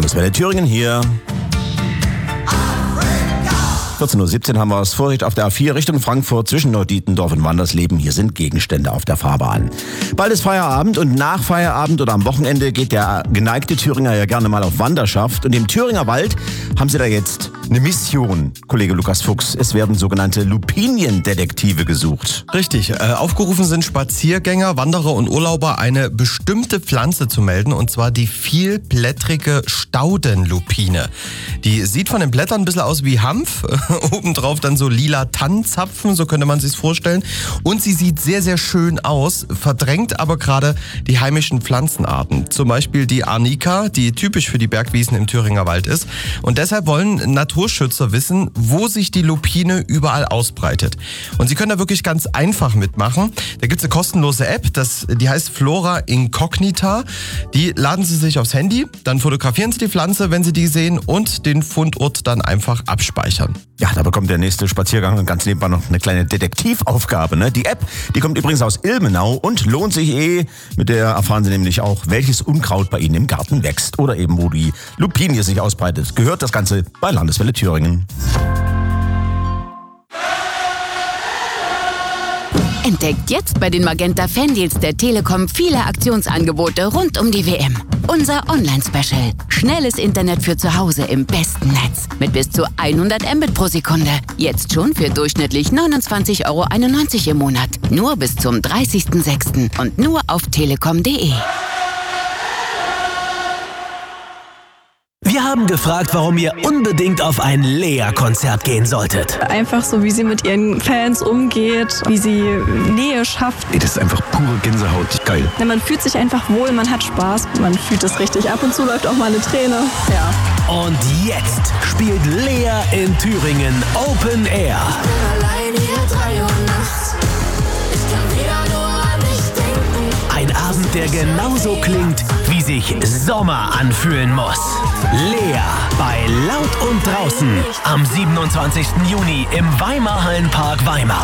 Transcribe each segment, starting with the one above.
Landeswelle Thüringen hier. 14.17 Uhr haben wir es. Vorsicht auf der A4 Richtung Frankfurt zwischen Neudietendorf und Wandersleben. Hier sind Gegenstände auf der Fahrbahn. Bald ist Feierabend und nach Feierabend oder am Wochenende geht der geneigte Thüringer ja gerne mal auf Wanderschaft. Und im Thüringer Wald haben sie da jetzt eine Mission, Kollege Lukas Fuchs. Es werden sogenannte Lupiniendetektive gesucht. Richtig. Aufgerufen sind Spaziergänger, Wanderer und Urlauber, eine bestimmte Pflanze zu melden, und zwar die vielblättrige Staudenlupine. Die sieht von den Blättern ein bisschen aus wie Hanf. Obendrauf dann so lila Tannenzapfen, so könnte man sich's vorstellen. Und sie sieht sehr, sehr schön aus, verdrängt aber gerade die heimischen Pflanzenarten. Zum Beispiel die Arnika, die typisch für die Bergwiesen im Thüringer Wald ist. Und deshalb wollen Naturschützer wissen, wo sich die Lupine überall ausbreitet. Und sie können da wirklich ganz einfach mitmachen. Da gibt's eine kostenlose App, die heißt Flora Incognita. Die laden Sie sich aufs Handy, dann fotografieren Sie die Pflanze, wenn Sie die sehen, und den Fundort dann einfach abspeichern. Ja, da bekommt der nächste Spaziergang ganz nebenbei noch eine kleine Detektivaufgabe. Ne? Die App, die kommt übrigens aus Ilmenau und lohnt sich Mit der erfahren Sie nämlich auch, welches Unkraut bei Ihnen im Garten wächst oder eben wo die Lupinie sich ausbreitet. Gehört das Ganze bei Landeswelle Thüringen. Entdeckt jetzt bei den Magenta Fandeals der Telekom viele Aktionsangebote rund um die WM. Unser Online-Special. Schnelles Internet für zu Hause im besten Netz. Mit bis zu 100 Mbit pro Sekunde. Jetzt schon für durchschnittlich 29,91 € im Monat. Nur bis zum 30.06. und nur auf telekom.de. Wir haben gefragt, warum ihr unbedingt auf ein Lea-Konzert gehen solltet. Einfach so, wie sie mit ihren Fans umgeht, wie sie Nähe schafft. Das ist einfach pure Gänsehaut. Geil. Ja, man fühlt sich einfach wohl, man hat Spaß, man fühlt es richtig. Ab und zu läuft auch mal eine Träne. Ja. Und jetzt spielt Lea in Thüringen Open Air. Ein Abend, der genauso klingt, wie sich Sommer anfühlen muss. Lea bei Laut und Draußen am 27. Juni im Weimarhallenpark Weimar.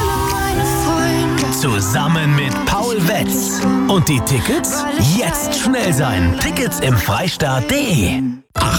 Zusammen mit Paul Wetz. Und die Tickets? Jetzt schnell sein. Tickets im Freistaat.de.